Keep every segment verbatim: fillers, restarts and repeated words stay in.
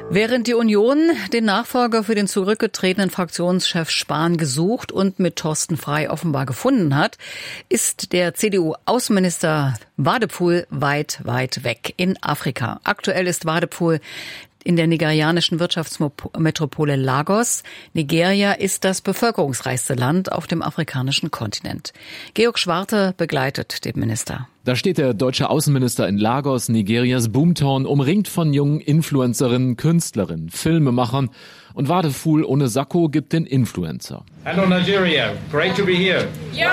Während die Union den Nachfolger für den zurückgetretenen Fraktionschef Spahn gesucht und mit Thorsten Frey offenbar gefunden hat, ist der C D U-Außenminister Wadepul weit, weit weg in Afrika. Aktuell ist Wadepul in der nigerianischen Wirtschaftsmetropole Lagos. Nigeria ist das bevölkerungsreichste Land auf dem afrikanischen Kontinent. Georg Schwarte begleitet den Minister. Da steht der deutsche Außenminister in Lagos, Nigerias Boomtown, umringt von jungen Influencerinnen, Künstlerinnen, Filmemachern. Und Wadepul ohne Sakko gibt den Influencer. Hello Nigeria, great to be here. Ja!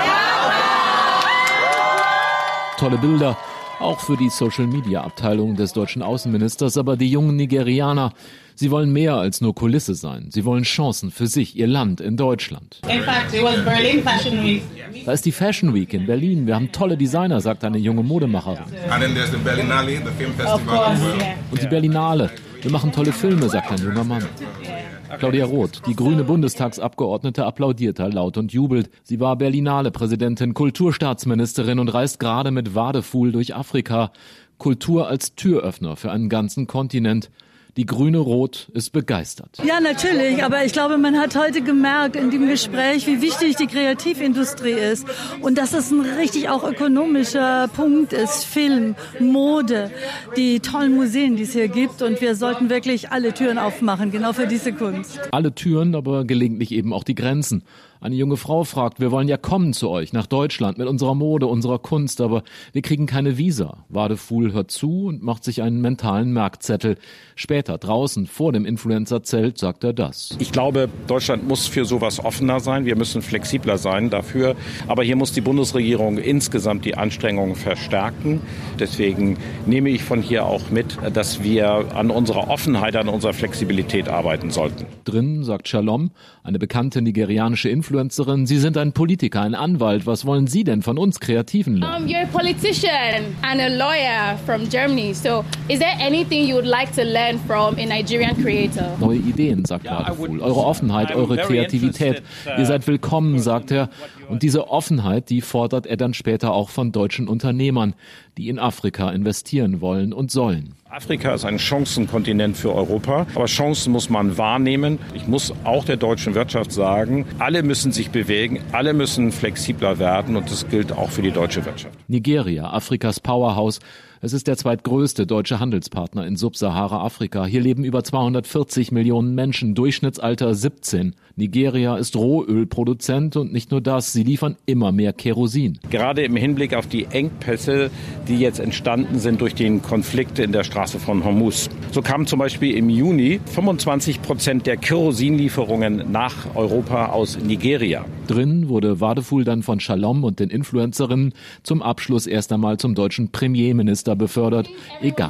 Tolle Bilder, auch für die Social-Media-Abteilung des deutschen Außenministers. Aber die jungen Nigerianer, sie wollen mehr als nur Kulisse sein. Sie wollen Chancen für sich, ihr Land in Deutschland. In fact, it was Berlin Fashion Week. Da ist die Fashion Week in Berlin. Wir haben tolle Designer, sagt eine junge Modemacherin. And then there's the Berlinale, the film festival. Und die Berlinale. Wir machen tolle Filme, sagt ein junger Mann. Claudia Roth, die grüne Bundestagsabgeordnete, applaudiert da laut und jubelt. Sie war Berlinale-Präsidentin, Kulturstaatsministerin und reist gerade mit Wadepul durch Afrika. Kultur als Türöffner für einen ganzen Kontinent. Die grüne Rot ist begeistert. Ja, natürlich. Aber ich glaube, man hat heute gemerkt in dem Gespräch, wie wichtig die Kreativindustrie ist. Und dass es ein richtig auch ökonomischer Punkt ist. Film, Mode, die tollen Museen, die es hier gibt. Und wir sollten wirklich alle Türen aufmachen, genau für diese Kunst. Alle Türen, aber gelegentlich eben auch die Grenzen. Eine junge Frau fragt, wir wollen ja kommen zu euch nach Deutschland mit unserer Mode, unserer Kunst, aber wir kriegen keine Visa. Wadepul hört zu und macht sich einen mentalen Merkzettel. Später draußen vor dem Influencer-Zelt sagt er das. Ich glaube, Deutschland muss für sowas offener sein. Wir müssen flexibler sein dafür. Aber hier muss die Bundesregierung insgesamt die Anstrengungen verstärken. Deswegen nehme ich von hier auch mit, dass wir an unserer Offenheit, an unserer Flexibilität arbeiten sollten. Drin, sagt Shalom, eine bekannte nigerianische Influencerin, Sie sind ein Politiker, ein Anwalt. Was wollen Sie denn von uns Kreativen lernen? Um, you're a politician and a lawyer from Germany. So, is there anything you would like to learn from a Nigerian creator? Neue Ideen, sagt Wadepul. Eure Offenheit, eure Kreativität. Ihr seid willkommen, sagt er. Und diese Offenheit, die fordert er dann später auch von deutschen Unternehmern, die in Afrika investieren wollen und sollen. Afrika ist ein Chancenkontinent für Europa, aber Chancen muss man wahrnehmen. Ich muss auch der deutschen Wirtschaft sagen, alle müssen sich bewegen, alle müssen flexibler werden und das gilt auch für die deutsche Wirtschaft. Nigeria, Afrikas Powerhouse. Es ist der zweitgrößte deutsche Handelspartner in Subsahara-Afrika. Hier leben über zweihundertvierzig Millionen Menschen, Durchschnittsalter siebzehn. Nigeria ist Rohölproduzent und nicht nur das, sie liefern immer mehr Kerosin. Gerade im Hinblick auf die Engpässe, die jetzt entstanden sind durch den Konflikt in der Straße von Hormuz. So kamen zum Beispiel im Juni fünfundzwanzig Prozent der Kerosinlieferungen nach Europa aus Nigeria. Drin wurde Wadepul dann von Shalom und den Influencerinnen zum Abschluss erst einmal zum deutschen Premierminister befördert. Egal.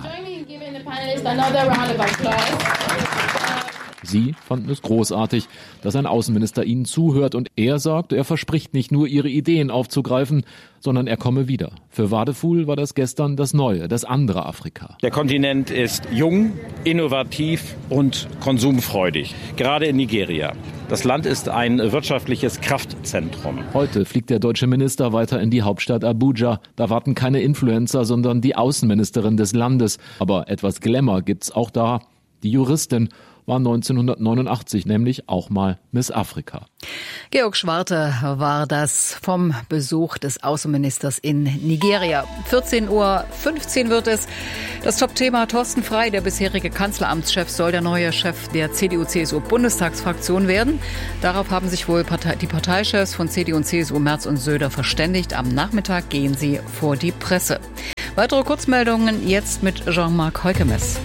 Sie fanden es großartig, dass ein Außenminister ihnen zuhört und er sagt, er verspricht nicht nur ihre Ideen aufzugreifen, sondern er komme wieder. Für Wadepul war das gestern das neue, das andere Afrika. Der Kontinent ist jung, innovativ und konsumfreudig, gerade in Nigeria. Das Land ist ein wirtschaftliches Kraftzentrum. Heute fliegt der deutsche Minister weiter in die Hauptstadt Abuja. Da warten keine Influencer, sondern die Außenministerin des Landes. Aber etwas Glamour gibt's auch da. Die Juristin war neunzehnhundertneunundachtzig nämlich auch mal Miss Afrika. Georg Schwarte war das vom Besuch des Außenministers in Nigeria. vierzehn Uhr fünfzehn wird es. Das Top-Thema: Thorsten Frey, der bisherige Kanzleramtschef, soll der neue Chef der C D U C S U-Bundestagsfraktion werden. Darauf haben sich wohl Partei- die Parteichefs von C D U und C S U, Merz und Söder, verständigt. Am Nachmittag gehen sie vor die Presse. Weitere Kurzmeldungen jetzt mit Jean-Marc Heukemes.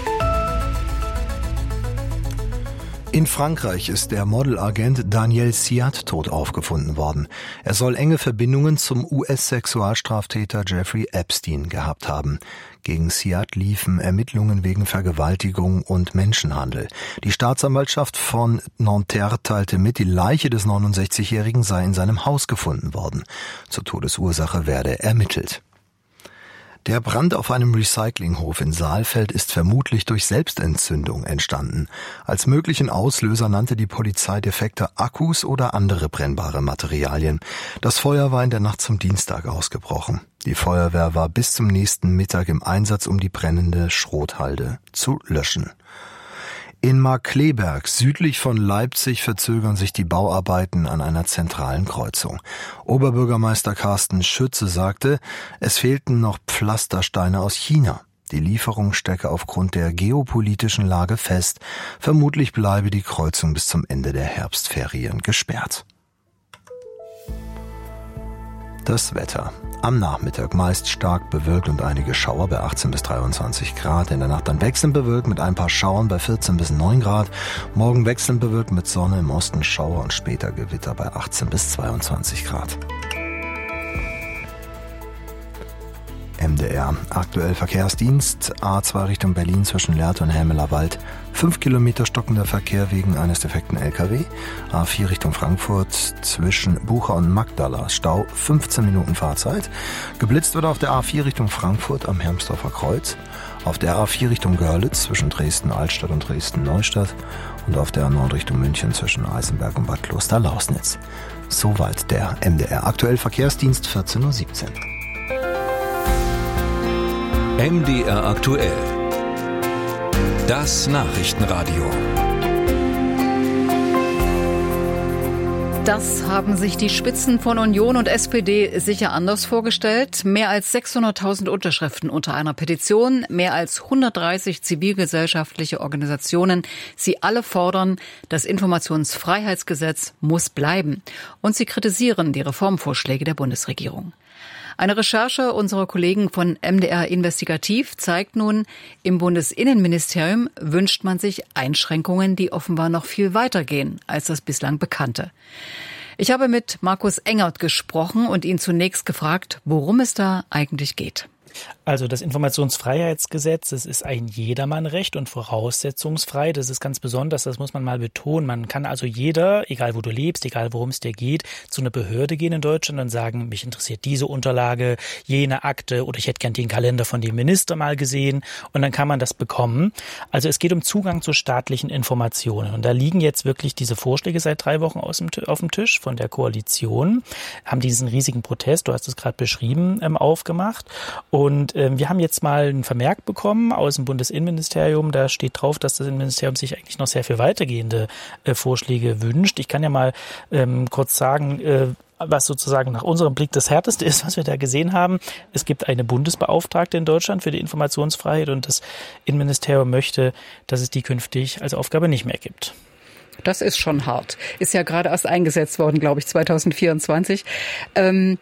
In Frankreich ist der Modelagent Daniel Siat tot aufgefunden worden. Er soll enge Verbindungen zum U S-Sexualstraftäter Jeffrey Epstein gehabt haben. Gegen Siat liefen Ermittlungen wegen Vergewaltigung und Menschenhandel. Die Staatsanwaltschaft von Nanterre teilte mit, die Leiche des neunundsechzigjährigen sei in seinem Haus gefunden worden. Zur Todesursache werde ermittelt. Der Brand auf einem Recyclinghof in Saalfeld ist vermutlich durch Selbstentzündung entstanden. Als möglichen Auslöser nannte die Polizei defekte Akkus oder andere brennbare Materialien. Das Feuer war in der Nacht zum Dienstag ausgebrochen. Die Feuerwehr war bis zum nächsten Mittag im Einsatz, um die brennende Schrothalde zu löschen. In Markkleeberg, südlich von Leipzig, verzögern sich die Bauarbeiten an einer zentralen Kreuzung. Oberbürgermeister Carsten Schütze sagte, es fehlten noch Pflastersteine aus China. Die Lieferung stecke aufgrund der geopolitischen Lage fest. Vermutlich bleibe die Kreuzung bis zum Ende der Herbstferien gesperrt. Das Wetter. Am Nachmittag meist stark bewölkt und einige Schauer bei achtzehn bis dreiundzwanzig Grad. In der Nacht dann wechselnd bewölkt mit ein paar Schauern bei vierzehn bis neun Grad. Morgen wechselnd bewölkt mit Sonne, im Osten Schauer und später Gewitter bei achtzehn bis zweiundzwanzig Grad. M D R. Aktuell Verkehrsdienst. A zwei Richtung Berlin zwischen Lehrte und Helmelerwald. Fünf Kilometer stockender Verkehr wegen eines defekten L K W. A vier Richtung Frankfurt zwischen Bucha und Magdala. Stau. fünfzehn Minuten Fahrzeit. Geblitzt wird auf der A vier Richtung Frankfurt am Hermsdorfer Kreuz. Auf der A vier Richtung Görlitz zwischen Dresden-Altstadt und Dresden-Neustadt. Und auf der A neun Richtung München zwischen Eisenberg und Bad Kloster-Lausnitz. Soweit der M D R. Aktuell Verkehrsdienst vierzehn Uhr siebzehn. M D R aktuell. Das Nachrichtenradio. Das haben sich die Spitzen von Union und S P D sicher anders vorgestellt. Mehr als sechshunderttausend Unterschriften unter einer Petition, mehr als hundertdreißig zivilgesellschaftliche Organisationen. Sie alle fordern, das Informationsfreiheitsgesetz muss bleiben. Und sie kritisieren die Reformvorschläge der Bundesregierung. Eine Recherche unserer Kollegen von M D R Investigativ zeigt nun, im Bundesinnenministerium wünscht man sich Einschränkungen, die offenbar noch viel weiter gehen als das bislang Bekannte. Ich habe mit Markus Engert gesprochen und ihn zunächst gefragt, worum es da eigentlich geht. Also das Informationsfreiheitsgesetz, das ist ein Jedermannrecht und voraussetzungsfrei. Das ist ganz besonders, das muss man mal betonen. Man kann also jeder, egal wo du lebst, egal worum es dir geht, zu einer Behörde gehen in Deutschland und sagen, mich interessiert diese Unterlage, jene Akte oder ich hätte gern den Kalender von dem Minister mal gesehen und dann kann man das bekommen. Also es geht um Zugang zu staatlichen Informationen und da liegen jetzt wirklich diese Vorschläge seit drei Wochen aus dem, auf dem Tisch von der Koalition, haben diesen riesigen Protest, du hast es gerade beschrieben, ähm, aufgemacht und wir haben jetzt mal einen Vermerk bekommen aus dem Bundesinnenministerium. Da steht drauf, dass das Innenministerium sich eigentlich noch sehr viel weitergehende äh, Vorschläge wünscht. Ich kann ja mal ähm, kurz sagen, äh, was sozusagen nach unserem Blick das Härteste ist, was wir da gesehen haben. Es gibt eine Bundesbeauftragte in Deutschland für die Informationsfreiheit und das Innenministerium möchte, dass es die künftig als Aufgabe nicht mehr gibt. Das ist schon hart. Ist ja gerade erst eingesetzt worden, glaube ich, zwanzig vierundzwanzig. Ähm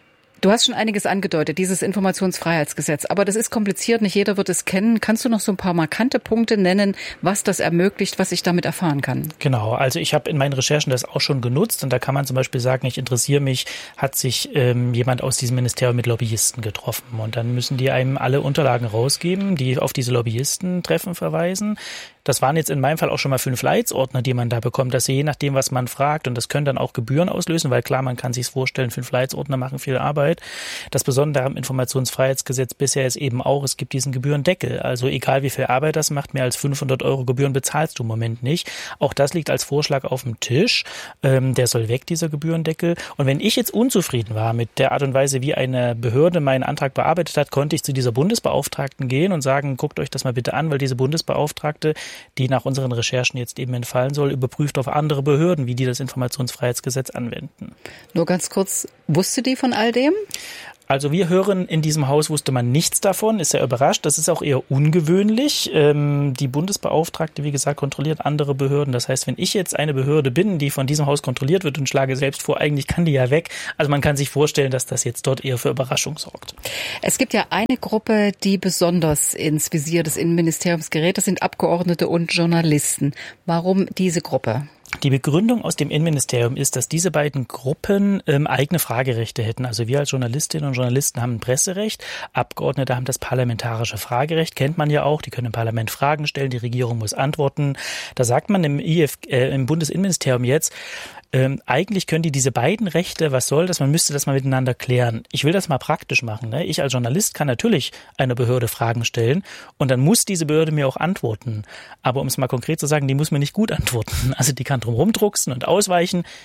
Du hast schon einiges angedeutet, dieses Informationsfreiheitsgesetz. Aber das ist kompliziert, nicht jeder wird es kennen. Kannst du noch so ein paar markante Punkte nennen, was das ermöglicht, was ich damit erfahren kann? Genau, also ich habe in meinen Recherchen das auch schon genutzt. Und da kann man zum Beispiel sagen, ich interessiere mich, hat sich ähm, jemand aus diesem Ministerium mit Lobbyisten getroffen. Und dann müssen die einem alle Unterlagen rausgeben, die auf diese Lobbyisten-Treffen verweisen. Das waren jetzt in meinem Fall auch schon mal fünf Leitsordner, die man da bekommt. Das ist je nachdem, was man fragt. Und das können dann auch Gebühren auslösen, weil klar, man kann sich vorstellen, fünf Leitsordner machen viel Arbeit. Das Besondere am Informationsfreiheitsgesetz bisher ist eben auch, es gibt diesen Gebührendeckel. Also egal wie viel Arbeit das macht, mehr als fünfhundert Euro Gebühren bezahlst du im Moment nicht. Auch das liegt als Vorschlag auf dem Tisch. Ähm, der soll weg, dieser Gebührendeckel. Und wenn ich jetzt unzufrieden war mit der Art und Weise, wie eine Behörde meinen Antrag bearbeitet hat, konnte ich zu dieser Bundesbeauftragten gehen und sagen, guckt euch das mal bitte an, weil diese Bundesbeauftragte, die nach unseren Recherchen jetzt eben entfallen soll, überprüft auf andere Behörden, wie die das Informationsfreiheitsgesetz anwenden. Nur ganz kurz, wusste die von all dem? Also wir hören, in diesem Haus wusste man nichts davon, ist sehr überrascht. Das ist auch eher ungewöhnlich. Ähm, die Bundesbeauftragte, wie gesagt, kontrolliert andere Behörden. Das heißt, wenn ich jetzt eine Behörde bin, die von diesem Haus kontrolliert wird und schlage selbst vor, eigentlich kann die ja weg. Also man kann sich vorstellen, dass das jetzt dort eher für Überraschung sorgt. Es gibt ja eine Gruppe, die besonders ins Visier des Innenministeriums gerät. Das sind Abgeordnete und Journalisten. Warum diese Gruppe? Die Begründung aus dem Innenministerium ist, dass diese beiden Gruppen ähm, eigene Fragerechte hätten. Also wir als Journalistinnen und Journalisten haben ein Presserecht, Abgeordnete haben das parlamentarische Fragerecht, kennt man ja auch, die können im Parlament Fragen stellen, die Regierung muss antworten. Da sagt man im, I F, äh, im Bundesinnenministerium jetzt, Ähm, eigentlich können die diese beiden Rechte, was soll das, man müsste das mal miteinander klären. Ich will das mal praktisch machen. Ne? Ich als Journalist kann natürlich einer Behörde Fragen stellen und dann muss diese Behörde mir auch antworten. Aber um es mal konkret zu sagen, die muss mir nicht gut antworten. Also die kann drum rumdrucksen und ausweichen, die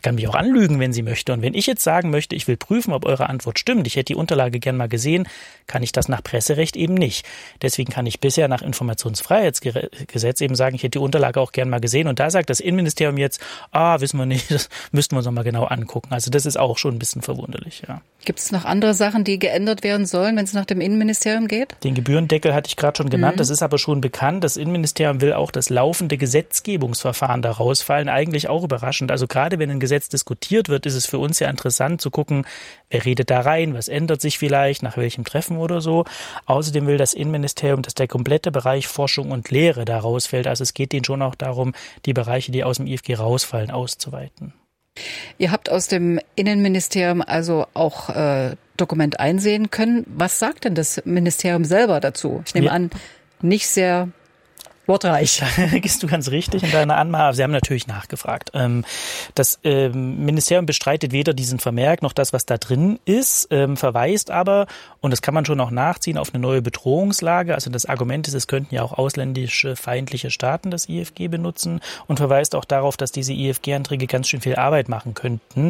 kann mich auch anlügen, wenn sie möchte. Und wenn ich jetzt sagen möchte, ich will prüfen, ob eure Antwort stimmt, ich hätte die Unterlage gern mal gesehen, kann ich das nach Presserecht eben nicht. Deswegen kann ich bisher nach Informationsfreiheitsgesetz eben sagen, ich hätte die Unterlage auch gern mal gesehen. Und da sagt das Innenministerium jetzt, ah, wissen wir nicht, das müssten wir uns noch mal genau angucken. Also das ist auch schon ein bisschen verwunderlich, ja. Gibt es noch andere Sachen, die geändert werden sollen, wenn es nach dem Innenministerium geht? Den Gebührendeckel hatte ich gerade schon genannt. Mhm. Das ist aber schon bekannt. Das Innenministerium will auch das laufende Gesetzgebungsverfahren da rausfallen. Eigentlich auch überraschend. Also gerade wenn ein Gesetz diskutiert wird, ist es für uns ja interessant zu gucken, wer redet da rein, was ändert sich vielleicht, nach welchem Treffen oder so. Außerdem will das Innenministerium, dass der komplette Bereich Forschung und Lehre da rausfällt. Also es geht denen schon auch darum, die Bereiche, die aus dem I F G rausfallen, auszuweiten. Ihr habt aus dem Innenministerium also auch äh, Dokument einsehen können. Was sagt denn das Ministerium selber dazu? Ich nehme ja. an, nicht sehr wortreich. Gehst du ganz richtig in deiner Anmerkung. Sie haben natürlich nachgefragt. Das Ministerium bestreitet weder diesen Vermerk noch das, was da drin ist, verweist aber, und das kann man schon auch nachziehen, auf eine neue Bedrohungslage. Also das Argument ist, es könnten ja auch ausländische feindliche Staaten das I F G benutzen und verweist auch darauf, dass diese I F G-Anträge ganz schön viel Arbeit machen könnten.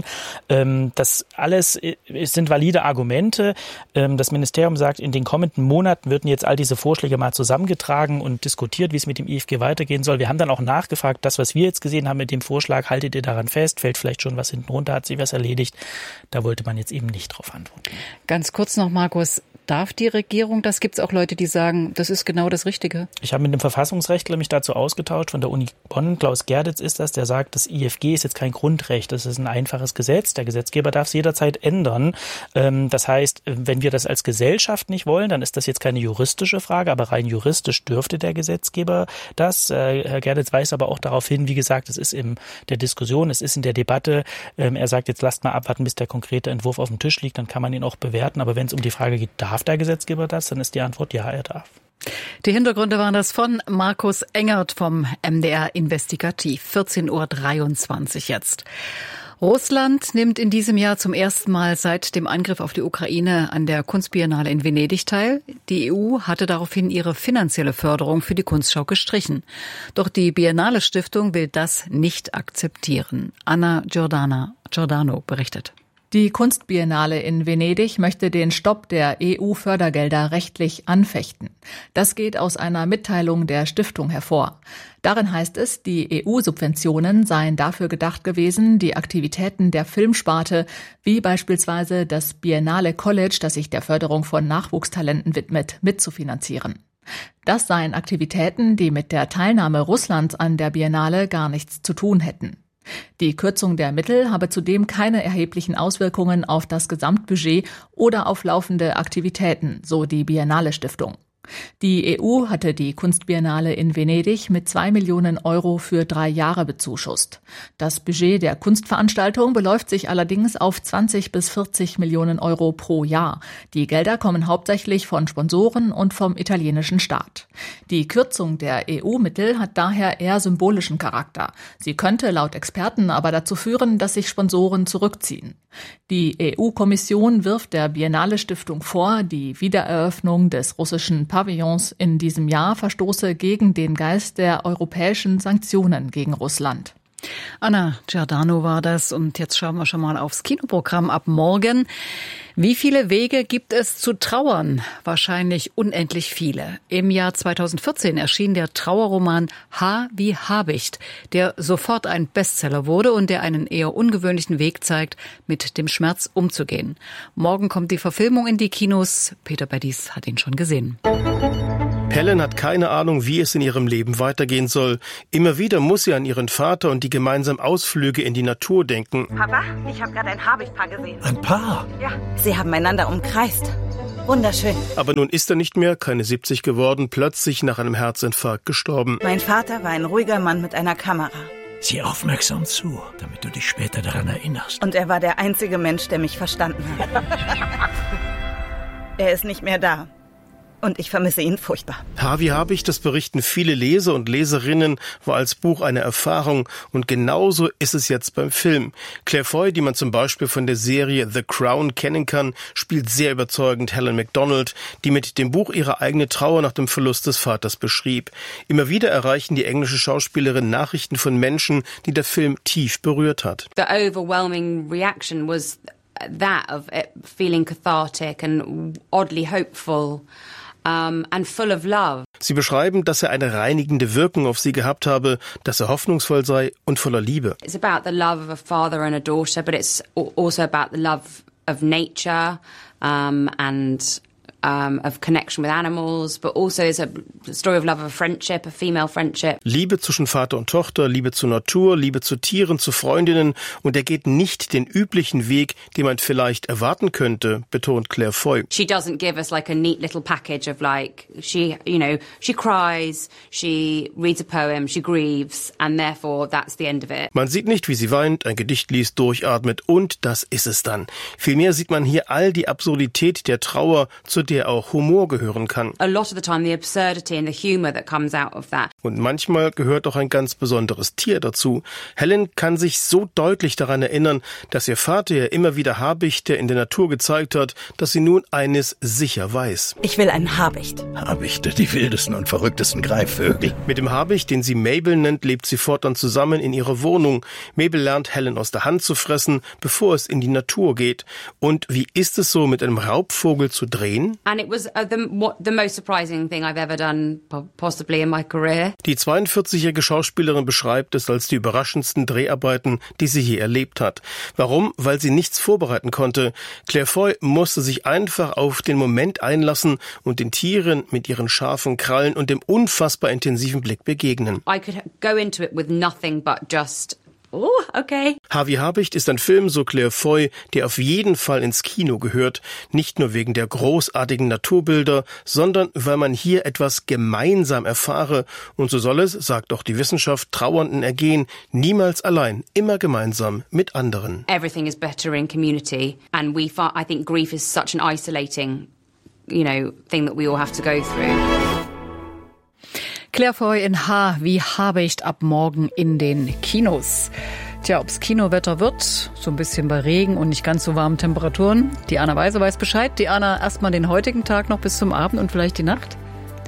Das alles sind valide Argumente. Das Ministerium sagt, in den kommenden Monaten würden jetzt all diese Vorschläge mal zusammengetragen und diskutiert, wie es mit dem I F G weitergehen soll. Wir haben dann auch nachgefragt, das, was wir jetzt gesehen haben mit dem Vorschlag, haltet ihr daran fest, fällt vielleicht schon was hinten runter, hat sich was erledigt. Da wollte man jetzt eben nicht drauf antworten. Ganz kurz noch, Markus, darf die Regierung das? Gibt es auch Leute, die sagen, das ist genau das Richtige? Ich habe mit dem Verfassungsrechtler mich dazu ausgetauscht, von der Uni Bonn, Klaus Gerditz ist das, der sagt, das I F G ist jetzt kein Grundrecht, das ist ein einfaches Gesetz, der Gesetzgeber darf es jederzeit ändern. Das heißt, wenn wir das als Gesellschaft nicht wollen, dann ist das jetzt keine juristische Frage, aber rein juristisch dürfte der Gesetzgeber das. Herr Gerditz weist aber auch darauf hin, wie gesagt, es ist in der Diskussion, es ist in der Debatte. Er sagt, jetzt lasst mal abwarten, bis der konkrete Entwurf auf dem Tisch liegt, dann kann man ihn auch bewerten. Aber wenn es um die Frage geht, darf der Gesetzgeber das, dann ist die Antwort ja, er darf. Die Hintergründe waren das von Markus Engert vom M D R Investigativ. vierzehn Uhr dreiundzwanzig jetzt. Russland nimmt in diesem Jahr zum ersten Mal seit dem Angriff auf die Ukraine an der Kunstbiennale in Venedig teil. Die E U hatte daraufhin ihre finanzielle Förderung für die Kunstschau gestrichen. Doch die Biennale Stiftung will das nicht akzeptieren. Anna Giordana, Giordano berichtet. Die Kunstbiennale in Venedig möchte den Stopp der E U-Fördergelder rechtlich anfechten. Das geht aus einer Mitteilung der Stiftung hervor. Darin heißt es, die E U-Subventionen seien dafür gedacht gewesen, die Aktivitäten der Filmsparte, wie beispielsweise das Biennale College, das sich der Förderung von Nachwuchstalenten widmet, mitzufinanzieren. Das seien Aktivitäten, die mit der Teilnahme Russlands an der Biennale gar nichts zu tun hätten. Die Kürzung der Mittel habe zudem keine erheblichen Auswirkungen auf das Gesamtbudget oder auf laufende Aktivitäten, so die Biennale Stiftung. Die E U hatte die Kunstbiennale in Venedig mit zwei Millionen Euro für drei Jahre bezuschusst. Das Budget der Kunstveranstaltung beläuft sich allerdings auf zwanzig bis vierzig Millionen Euro pro Jahr. Die Gelder kommen hauptsächlich von Sponsoren und vom italienischen Staat. Die Kürzung der E U-Mittel hat daher eher symbolischen Charakter. Sie könnte laut Experten aber dazu führen, dass sich Sponsoren zurückziehen. Die E U-Kommission wirft der Biennale Stiftung vor, die Wiedereröffnung des russischen Pavillons in diesem Jahr verstoße gegen den Geist der europäischen Sanktionen gegen Russland. Anna Giordano war das und jetzt schauen wir schon mal aufs Kinoprogramm ab morgen. Wie viele Wege gibt es zu trauern? Wahrscheinlich unendlich viele. Im Jahr zweitausendvierzehn erschien der Trauerroman H wie Habicht, der sofort ein Bestseller wurde und der einen eher ungewöhnlichen Weg zeigt, mit dem Schmerz umzugehen. Morgen kommt die Verfilmung in die Kinos. Peter Beddies hat ihn schon gesehen. Helen hat keine Ahnung, wie es in ihrem Leben weitergehen soll. Immer wieder muss sie an ihren Vater und die gemeinsamen Ausflüge in die Natur denken. Papa, ich habe gerade ein Habichtpaar gesehen. Ein Paar? Ja, sie haben einander umkreist. Wunderschön. Aber nun ist er nicht mehr, keine siebzig geworden, plötzlich nach einem Herzinfarkt gestorben. Mein Vater war ein ruhiger Mann mit einer Kamera. Sieh aufmerksam zu, damit du dich später daran erinnerst. Und er war der einzige Mensch, der mich verstanden hat. Er ist nicht mehr da. Und ich vermisse ihn furchtbar. Harvey Habicht, das berichten viele Leser und Leserinnen, war als Buch eine Erfahrung. Und genauso ist es jetzt beim Film. Claire Foy, die man zum Beispiel von der Serie The Crown kennen kann, spielt sehr überzeugend Helen Macdonald, die mit dem Buch ihre eigene Trauer nach dem Verlust des Vaters beschrieb. Immer wieder erreichen die englische Schauspielerin Nachrichten von Menschen, die der Film tief berührt hat. The overwhelming reaction was that of it feeling cathartic and oddly hopeful. Um, and full of love. Sie beschreiben, dass er eine reinigende Wirkung auf sie gehabt habe, dass er hoffnungsvoll sei und voller Liebe. It's about the love of a father and a daughter, but it's also about the love of nature um, and um, of connection with animals, but also is a story of love of a friendship, a female friendship. Liebe zwischen Vater und Tochter, Liebe zur Natur, Liebe zu Tieren, zu Freundinnen, und er geht nicht den üblichen Weg, den man vielleicht erwarten könnte, betont Claire Foy. She doesn't give us like a neat little package of like she, you know, she cries, she reads a poem, she grieves, and therefore that's the end of it. Man sieht nicht, wie sie weint, ein Gedicht liest, durchatmet und das ist es dann. Vielmehr sieht man hier all die Absurdität der Trauer, zu der auch Humor gehören kann. A lot of the time the absurdity and the humor that comes out of that. Und manchmal gehört auch ein ganz besonderes Tier dazu. Helen kann sich so deutlich daran erinnern, dass ihr Vater ihr immer wieder Habichte in der Natur gezeigt hat, dass sie nun eines sicher weiß. Ich will einen Habicht. Habichte, die wildesten und verrücktesten Greifvögel. Mit dem Habicht, den sie Mabel nennt, lebt sie fortan zusammen in ihrer Wohnung. Mabel lernt Helen aus der Hand zu fressen, bevor es in die Natur geht. Und wie ist es so, mit einem Raubvogel zu drehen? And it was uh, the, what, the most surprising thing I've ever done, possibly in my career. Die zweiundvierzigjährige Schauspielerin beschreibt es als die überraschendsten Dreharbeiten, die sie je erlebt hat. Warum? Weil sie nichts vorbereiten konnte. Claire Foy musste sich einfach auf den Moment einlassen und den Tieren mit ihren scharfen Krallen und dem unfassbar intensiven Blick begegnen. I could go into it with nothing but just oh, okay. Harvey Habicht ist ein Film, so Claire Foy, der auf jeden Fall ins Kino gehört. Nicht nur wegen der großartigen Naturbilder, sondern weil man hier etwas gemeinsam erfahre. Und so soll es, sagt auch die Wissenschaft, Trauernden ergehen, niemals allein, immer gemeinsam mit anderen. Everything is better in community. And we find, I think grief is such an isolating, you know, thing that we all have to go through. Claire Foy in H wie Habicht ab morgen in den Kinos. Tja, ob's Kinowetter wird, so ein bisschen bei Regen und nicht ganz so warmen Temperaturen. Diana Weise weiß Bescheid. Diana, erstmal den heutigen Tag noch bis zum Abend und vielleicht die Nacht?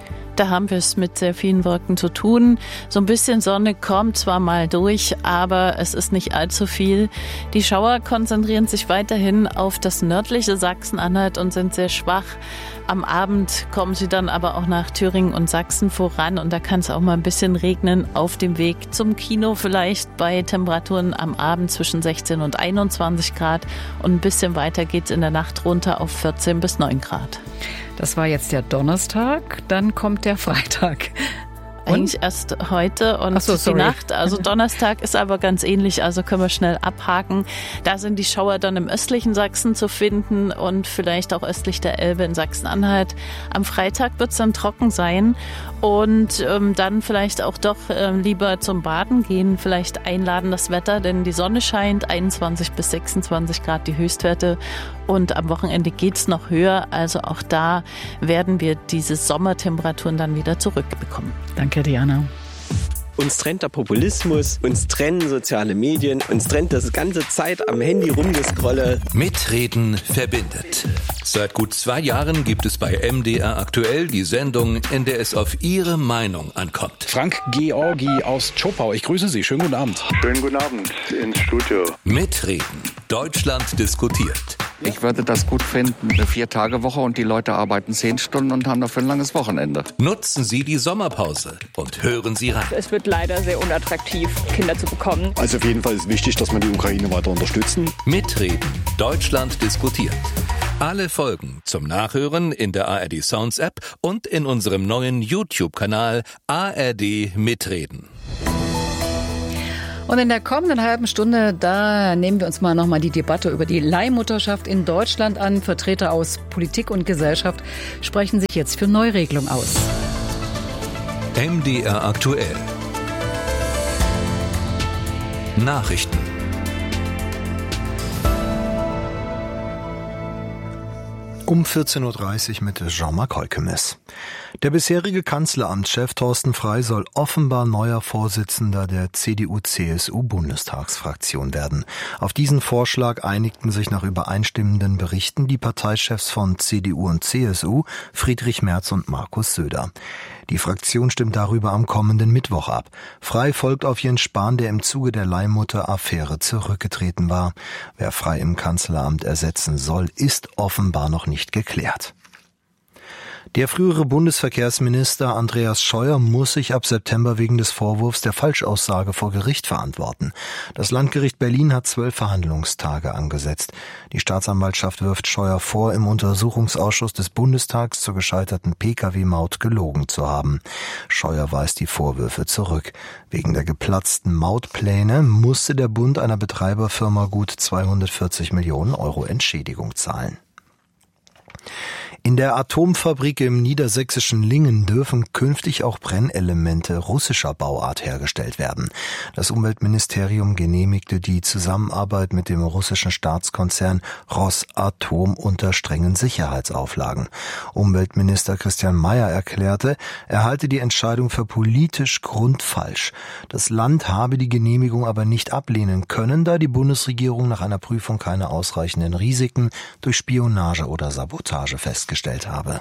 Da haben wir es mit sehr vielen Wolken zu tun. So ein bisschen Sonne kommt zwar mal durch, aber es ist nicht allzu viel. Die Schauer konzentrieren sich weiterhin auf das nördliche Sachsen-Anhalt und sind sehr schwach. Am Abend kommen sie dann aber auch nach Thüringen und Sachsen voran und da kann es auch mal ein bisschen regnen auf dem Weg zum Kino, vielleicht bei Temperaturen am Abend zwischen sechzehn und einundzwanzig Grad und ein bisschen weiter geht's in der Nacht runter auf vierzehn bis neun Grad. Das war jetzt der Donnerstag, dann kommt der Freitag. Eigentlich erst heute und so, die Nacht. Also Donnerstag ist aber ganz ähnlich, also können wir schnell abhaken. Da sind die Schauer dann im östlichen Sachsen zu finden und vielleicht auch östlich der Elbe in Sachsen-Anhalt. Am Freitag wird es dann trocken sein und ähm, dann vielleicht auch doch äh, lieber zum Baden gehen, vielleicht einladen das Wetter, denn die Sonne scheint, einundzwanzig bis sechsundzwanzig Grad die Höchstwerte und am Wochenende geht's noch höher. Also auch da werden wir diese Sommertemperaturen dann wieder zurückbekommen. Danke, Diana. Uns trennt der Populismus, uns trennen soziale Medien, uns trennt das ganze Zeit am Handy rumgescrolle. Mitreden verbindet. Seit gut zwei Jahren gibt es bei M D R aktuell die Sendung, in der es auf Ihre Meinung ankommt. Frank Georgi aus Zschopau, ich grüße Sie. Schönen guten Abend. Schönen guten Abend ins Studio. Mitreden. Deutschland diskutiert. Ich würde das gut finden, eine Vier-Tage-Woche und die Leute arbeiten zehn Stunden und haben dafür ein langes Wochenende. Nutzen Sie die Sommerpause und hören Sie rein. Es wird leider sehr unattraktiv, Kinder zu bekommen. Also auf jeden Fall ist wichtig, dass wir die Ukraine weiter unterstützen. Mitreden. Deutschland diskutiert. Alle Folgen zum Nachhören in der A R D Sounds App und in unserem neuen YouTube-Kanal A R D Mitreden. Und in der kommenden halben Stunde, da nehmen wir uns mal nochmal die Debatte über die Leihmutterschaft in Deutschland an. Vertreter aus Politik und Gesellschaft sprechen sich jetzt für Neuregelung aus. M D R aktuell. Nachrichten. Um vierzehn Uhr dreißig mit Jean-Marc Holkemes. Der bisherige Kanzleramtschef Thorsten Frey soll offenbar neuer Vorsitzender der C D U C S U-Bundestagsfraktion werden. Auf diesen Vorschlag einigten sich nach übereinstimmenden Berichten die Parteichefs von C D U und C S U, Friedrich Merz und Markus Söder. Die Fraktion stimmt darüber am kommenden Mittwoch ab. Frey folgt auf Jens Spahn, der im Zuge der Leihmutter-Affäre zurückgetreten war. Wer Frey im Kanzleramt ersetzen soll, ist offenbar noch nicht geklärt. Der frühere Bundesverkehrsminister Andreas Scheuer muss sich ab September wegen des Vorwurfs der Falschaussage vor Gericht verantworten. Das Landgericht Berlin hat zwölf Verhandlungstage angesetzt. Die Staatsanwaltschaft wirft Scheuer vor, im Untersuchungsausschuss des Bundestags zur gescheiterten P K W-Maut gelogen zu haben. Scheuer weist die Vorwürfe zurück. Wegen der geplatzten Mautpläne musste der Bund einer Betreiberfirma gut zweihundertvierzig Millionen Euro Entschädigung zahlen. In der Atomfabrik im niedersächsischen Lingen dürfen künftig auch Brennelemente russischer Bauart hergestellt werden. Das Umweltministerium genehmigte die Zusammenarbeit mit dem russischen Staatskonzern Rosatom unter strengen Sicherheitsauflagen. Umweltminister Christian Mayer erklärte, er halte die Entscheidung für politisch grundfalsch. Das Land habe die Genehmigung aber nicht ablehnen können, da die Bundesregierung nach einer Prüfung keine ausreichenden Risiken durch Spionage oder Sabotage festgestellt habe.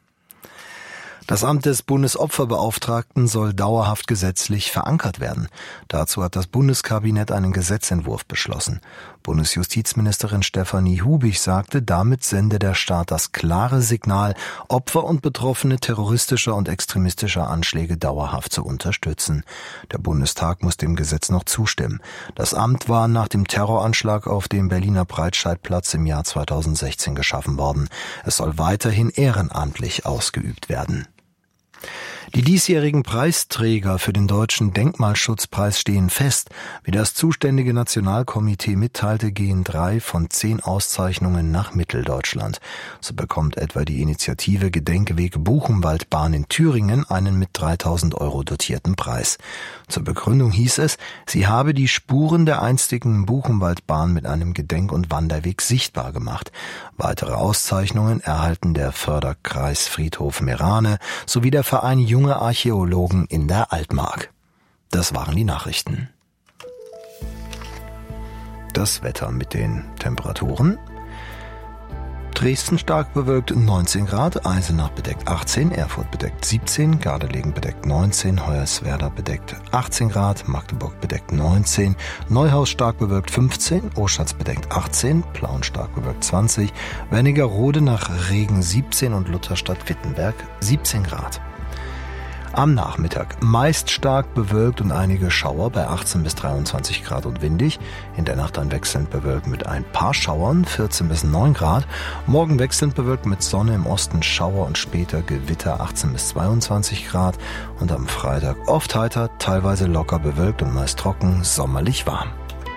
Das Amt des Bundesopferbeauftragten soll dauerhaft gesetzlich verankert werden. Dazu hat das Bundeskabinett einen Gesetzentwurf beschlossen. Bundesjustizministerin Stefanie Hubig sagte, damit sende der Staat das klare Signal, Opfer und Betroffene terroristischer und extremistischer Anschläge dauerhaft zu unterstützen. Der Bundestag muss dem Gesetz noch zustimmen. Das Amt war nach dem Terroranschlag auf dem Berliner Breitscheidplatz im Jahr zweitausendsechzehn geschaffen worden. Es soll weiterhin ehrenamtlich ausgeübt werden. Die diesjährigen Preisträger für den Deutschen Denkmalschutzpreis stehen fest. Wie das zuständige Nationalkomitee mitteilte, gehen drei von zehn Auszeichnungen nach Mitteldeutschland. So bekommt etwa die Initiative Gedenkweg Buchenwaldbahn in Thüringen einen mit dreitausend Euro dotierten Preis. Zur Begründung hieß es, sie habe die Spuren der einstigen Buchenwaldbahn mit einem Gedenk- und Wanderweg sichtbar gemacht. Weitere Auszeichnungen erhalten der Förderkreis Friedhof Meerane sowie der Verein Junge Archäologen in der Altmark. Das waren die Nachrichten. Das Wetter mit den Temperaturen. Dresden stark bewölkt neunzehn Grad, Eisenach bedeckt achtzehn, Erfurt bedeckt siebzehn, Gardelegen bedeckt neunzehn, Hoyerswerda bedeckt achtzehn Grad, Magdeburg bedeckt neunzehn, Neuhaus stark bewölkt fünfzehn, Oschatz bedeckt achtzehn, Plauen stark bewölkt zwanzig, Wernigerode nach Regen siebzehn und Lutherstadt-Wittenberg siebzehn Grad. Am Nachmittag meist stark bewölkt und einige Schauer bei achtzehn bis dreiundzwanzig Grad und windig. In der Nacht dann wechselnd bewölkt mit ein paar Schauern, vierzehn bis neun Grad. Morgen wechselnd bewölkt mit Sonne, im Osten Schauer und später Gewitter, achtzehn bis zweiundzwanzig Grad. Und am Freitag oft heiter, teilweise locker bewölkt und meist trocken, sommerlich warm.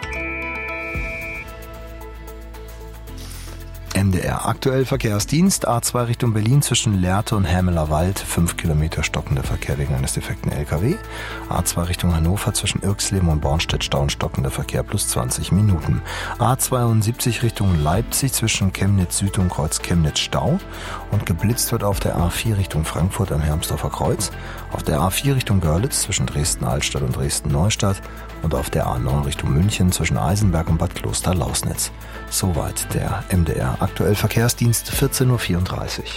M D R aktuell Verkehrsdienst, A zwei Richtung Berlin zwischen Lehrte und Hämelerwald, fünf Kilometer stockender Verkehr wegen eines defekten L K W. A zwei Richtung Hannover zwischen Irxleben und Bornstedt Stau und stockender Verkehr plus zwanzig Minuten. A zweiundsiebzig Richtung Leipzig zwischen Chemnitz Süd und Kreuz Chemnitz Stau. Und geblitzt wird auf der A vier Richtung Frankfurt am Hermsdorfer Kreuz. Auf der A vier Richtung Görlitz zwischen Dresden-Altstadt und Dresden-Neustadt. Und auf der A neun Richtung München zwischen Eisenberg und Bad Kloster-Lausnitz. Soweit der M D R aktuell Verkehrsdienst, vierzehn Uhr vierunddreißig.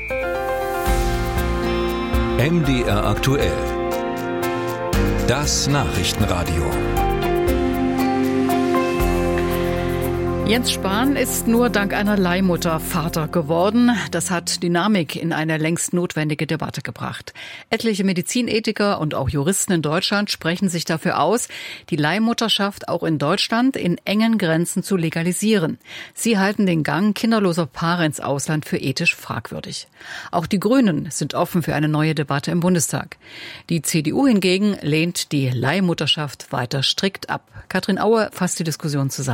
M D R aktuell. Das Nachrichtenradio. Jens Spahn ist nur dank einer Leihmutter Vater geworden. Das hat Dynamik in eine längst notwendige Debatte gebracht. Etliche Medizinethiker und auch Juristen in Deutschland sprechen sich dafür aus, die Leihmutterschaft auch in Deutschland in engen Grenzen zu legalisieren. Sie halten den Gang kinderloser Paare ins Ausland für ethisch fragwürdig. Auch die Grünen sind offen für eine neue Debatte im Bundestag. Die C D U hingegen lehnt die Leihmutterschaft weiter strikt ab. Katrin Aue fasst die Diskussion zusammen.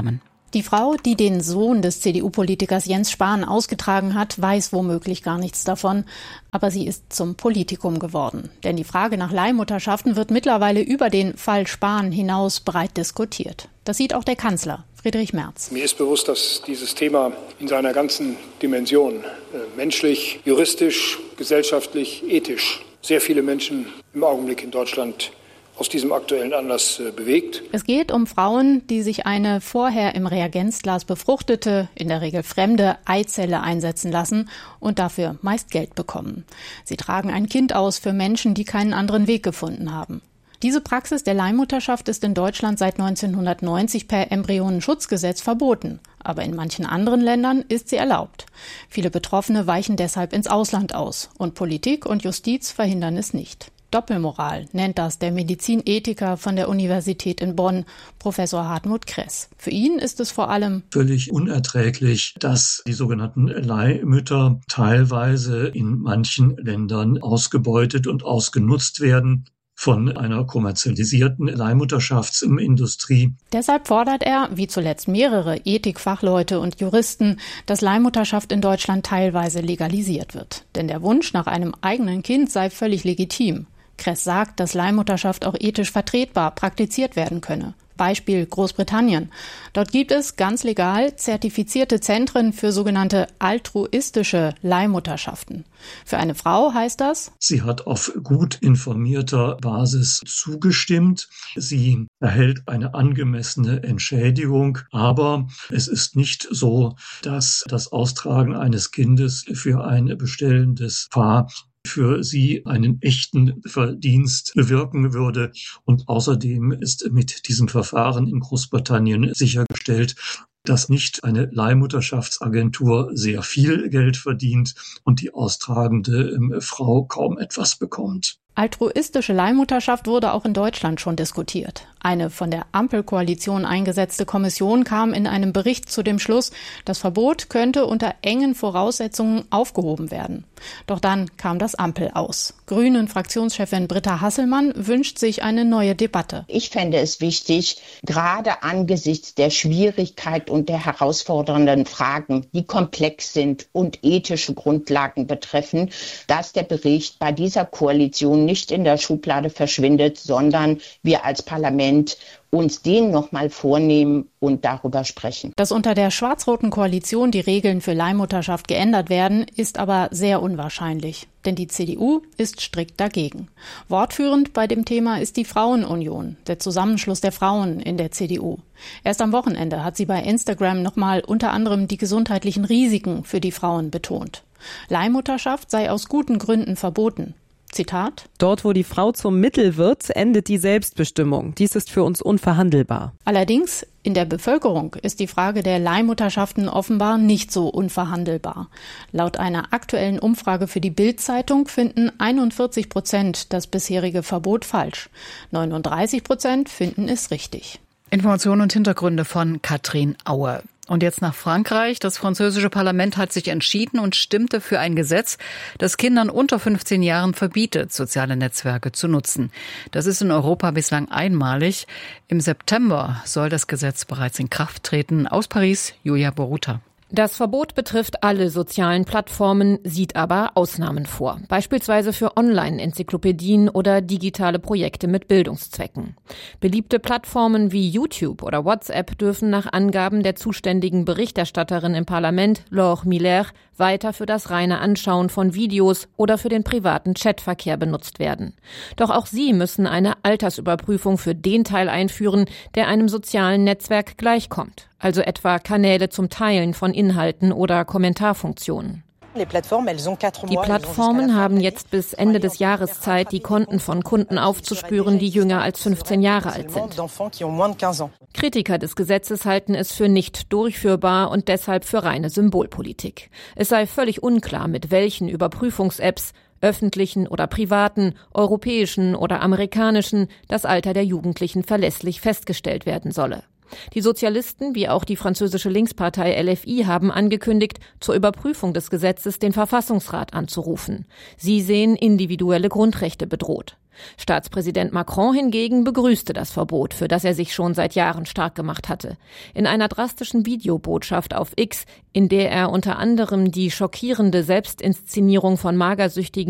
Die Frau, die den Sohn des C D U-Politikers Jens Spahn ausgetragen hat, weiß womöglich gar nichts davon. Aber sie ist zum Politikum geworden. Denn die Frage nach Leihmutterschaften wird mittlerweile über den Fall Spahn hinaus breit diskutiert. Das sieht auch der Kanzler, Friedrich Merz. Mir ist bewusst, dass dieses Thema in seiner ganzen Dimension, äh, menschlich, juristisch, gesellschaftlich, ethisch, sehr viele Menschen im Augenblick in Deutschland aus diesem aktuellen Anlass äh, bewegt. Es geht um Frauen, die sich eine vorher im Reagenzglas befruchtete, in der Regel fremde Eizelle einsetzen lassen und dafür meist Geld bekommen. Sie tragen ein Kind aus für Menschen, die keinen anderen Weg gefunden haben. Diese Praxis der Leihmutterschaft ist in Deutschland seit neunzehnhundertneunzig per Embryonenschutzgesetz verboten. Aber in manchen anderen Ländern ist sie erlaubt. Viele Betroffene weichen deshalb ins Ausland aus. Und Politik und Justiz verhindern es nicht. Doppelmoral nennt das der Medizinethiker von der Universität in Bonn, Professor Hartmut Kress. Für ihn ist es vor allem völlig unerträglich, dass die sogenannten Leihmütter teilweise in manchen Ländern ausgebeutet und ausgenutzt werden von einer kommerzialisierten Leihmutterschaftsindustrie. Deshalb fordert er, wie zuletzt mehrere Ethikfachleute und Juristen, dass Leihmutterschaft in Deutschland teilweise legalisiert wird. Denn der Wunsch nach einem eigenen Kind sei völlig legitim. Kress sagt, dass Leihmutterschaft auch ethisch vertretbar praktiziert werden könne. Beispiel Großbritannien. Dort gibt es ganz legal zertifizierte Zentren für sogenannte altruistische Leihmutterschaften. Für eine Frau heißt das: Sie hat auf gut informierter Basis zugestimmt. Sie erhält eine angemessene Entschädigung. Aber es ist nicht so, dass das Austragen eines Kindes für ein bestellendes Paar für sie einen echten Verdienst bewirken würde. Und außerdem ist mit diesem Verfahren in Großbritannien sichergestellt, dass nicht eine Leihmutterschaftsagentur sehr viel Geld verdient und die austragende Frau kaum etwas bekommt. Altruistische Leihmutterschaft wurde auch in Deutschland schon diskutiert. Eine von der Ampelkoalition eingesetzte Kommission kam in einem Bericht zu dem Schluss, das Verbot könnte unter engen Voraussetzungen aufgehoben werden. Doch dann kam das Ampel aus. Grünen-Fraktionschefin Britta Hasselmann wünscht sich eine neue Debatte. Ich fände es wichtig, gerade angesichts der Schwierigkeit und der herausfordernden Fragen, die komplex sind und ethische Grundlagen betreffen, dass der Bericht bei dieser Koalition nicht in der Schublade verschwindet, sondern wir als Parlament uns den nochmal vornehmen und darüber sprechen. Dass unter der schwarz-roten Koalition die Regeln für Leihmutterschaft geändert werden, ist aber sehr unwahrscheinlich. Denn die C D U ist strikt dagegen. Wortführend bei dem Thema ist die Frauenunion, der Zusammenschluss der Frauen in der C D U. Erst am Wochenende hat sie bei Instagram nochmal unter anderem die gesundheitlichen Risiken für die Frauen betont. Leihmutterschaft sei aus guten Gründen verboten. Zitat: Dort, wo die Frau zum Mittel wird, endet die Selbstbestimmung. Dies ist für uns unverhandelbar. Allerdings, in der Bevölkerung ist die Frage der Leihmutterschaften offenbar nicht so unverhandelbar. Laut einer aktuellen Umfrage für die Bild-Zeitung finden einundvierzig Prozent das bisherige Verbot falsch. neununddreißig Prozent finden es richtig. Informationen und Hintergründe von Katrin Auer. Und jetzt nach Frankreich. Das französische Parlament hat sich entschieden und stimmte für ein Gesetz, das Kindern unter fünfzehn Jahren verbietet, soziale Netzwerke zu nutzen. Das ist in Europa bislang einmalig. Im September soll das Gesetz bereits in Kraft treten. Aus Paris, Julia Boruta. Das Verbot betrifft alle sozialen Plattformen, sieht aber Ausnahmen vor. Beispielsweise für Online-Enzyklopädien oder digitale Projekte mit Bildungszwecken. Beliebte Plattformen wie YouTube oder WhatsApp dürfen nach Angaben der zuständigen Berichterstatterin im Parlament, Laure Miller, weiter für das reine Anschauen von Videos oder für den privaten Chatverkehr benutzt werden. Doch auch sie müssen eine Altersüberprüfung für den Teil einführen, der einem sozialen Netzwerk gleichkommt. Also etwa Kanäle zum Teilen von Inhalten oder Kommentarfunktionen. Die Plattformen haben jetzt bis Ende des Jahres Zeit, die Konten von Kunden aufzuspüren, die jünger als fünfzehn Jahre alt sind. Kritiker des Gesetzes halten es für nicht durchführbar und deshalb für reine Symbolpolitik. Es sei völlig unklar, mit welchen Überprüfungs-Apps, öffentlichen oder privaten, europäischen oder amerikanischen, das Alter der Jugendlichen verlässlich festgestellt werden solle. Die Sozialisten wie auch die französische Linkspartei L F I haben angekündigt, zur Überprüfung des Gesetzes den Verfassungsrat anzurufen. Sie sehen individuelle Grundrechte bedroht. Staatspräsident Macron hingegen begrüßte das Verbot, für das er sich schon seit Jahren stark gemacht hatte. In einer drastischen Videobotschaft auf X, in der er unter anderem die schockierende Selbstinszenierung von magersüchtigen